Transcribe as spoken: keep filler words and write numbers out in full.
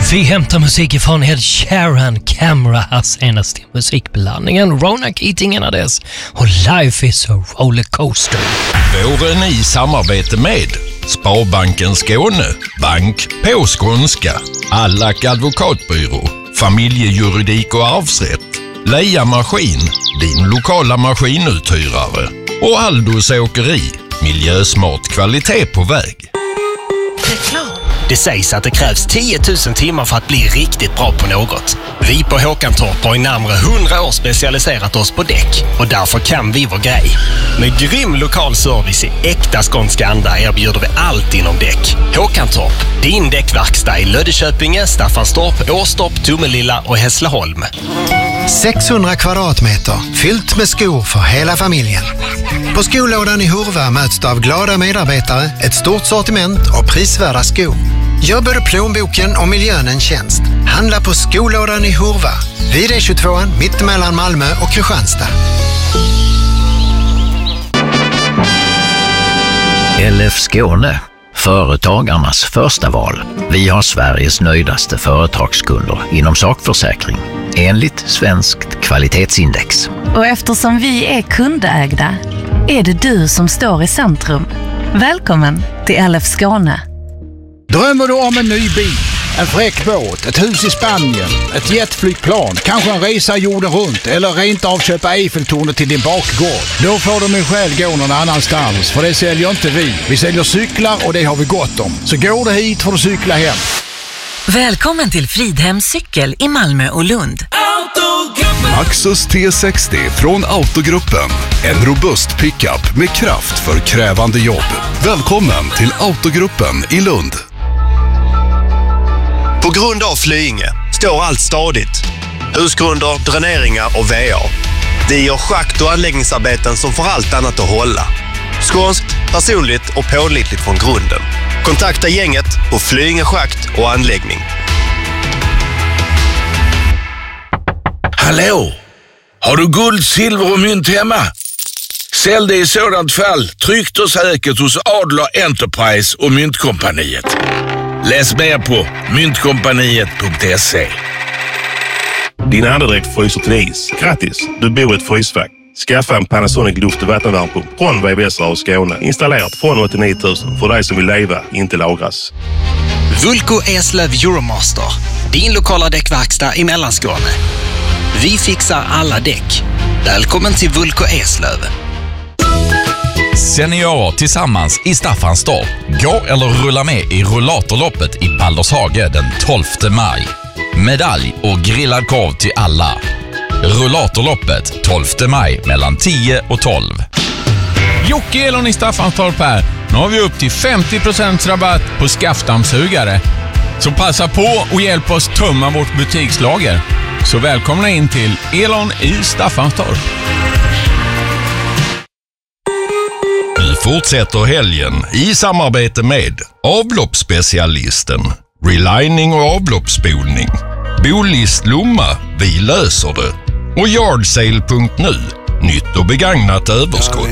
Vi hämtar musik från Ed Sheeran, Camera, hans senaste musikblandningen, Ronan Keating innan dess och Life is a rollercoaster. Våren i samarbete med Sparbanken Skåne, bank på skånska, Allack advokatbyrå, familjejuridik och arvsrätt, Leia Maskin, din lokala maskinuthyrare och Aldos Åkeri, miljösmart kvalitet på väg. Det sägs att det krävs tio tusen timmar för att bli riktigt bra på något. Vi på Håkantorp har i närmare hundra år specialiserat oss på däck och därför kan vi vår grej. Med grym lokal service i äkta skånska anda erbjuder vi allt inom däck. Håkantorp, din däckverkstad i Löddeköpinge, Staffanstorp, Åstorp, Tomelilla och Hässleholm. sexhundra kvadratmeter fyllt med skor för hela familjen. På skolådan i Hurva möts du av glada medarbetare, ett stort sortiment och prisvärda skor. Gör både plånboken och miljön en tjänst. Handla på skolådan i Hurva, vid E tjugotvå mitt mellan Malmö och Kristianstad. L F Skåne, företagarnas första val. Vi har Sveriges nöjdaste företagskunder inom sakförsäkring, enligt Svenskt kvalitetsindex. Och eftersom vi är kundägda är det du som står i centrum. Välkommen till L F Skåne. Drömmer du om en ny bil, en fräck båt, ett hus i Spanien, ett jetflygplan, kanske en resa jorden runt eller rent av köpa Eiffeltornet till din bakgård? Då får du min själ gå någon annanstans, för det säljer inte vi. Vi säljer cyklar och det har vi gott om. Så går du hit får du cykla hem. Välkommen till Fridhems cykel i Malmö och Lund. Maxus T sextio från Autogruppen. En robust pickup med kraft för krävande jobb. Välkommen till Autogruppen i Lund. På grund av Flyinge står allt stadigt. Husgrunder, dräneringar och V A. Vi gör schakt- och anläggningsarbeten som får allt annat att hålla. Skånskt, personligt och pålitligt från grunden. Kontakta gänget på Flyinge schakt och anläggning. Hallå! Har du guld, silver och mynt hemma? Sälj det i sådant fall tryggt och säkert hos Adler Enterprise och Myntkompaniet. Läs mer på myntkompaniet punkt se. Din andedräkt fryser till is. Grattis, du bor i ett frysfack. Skaffa en Panasonic luft- och vattenvärmepump från V V S och Skåne. Installerat från åttionio tusen för dig som vill leva, inte lagras. Vulko Eslöv Euromaster, din lokala däckverkstad i Mellanskåne. Vi fixar alla däck. Välkommen till Vulko Eslöv. Seniorer tillsammans i Staffanstorp. Gå eller rulla med i rullatorloppet i Baldershage den tolfte maj. Medalj och grillad korv till alla. Rullatorloppet tolfte maj mellan tio och tolv. Jocke Elon i Staffanstorp här. Nu har vi upp till femtio procent rabatt på skaftdammsugare. Så passa på och hjälp oss tömma vårt butikslager. Så välkomna in till Elon i Staffanstorp. Vi fortsätter helgen i samarbete med avloppsspecialisten, relining och avloppsspolning, Bolist Lomma, vi löser det, och Yardsale punkt nu, nytt och begagnat överskott.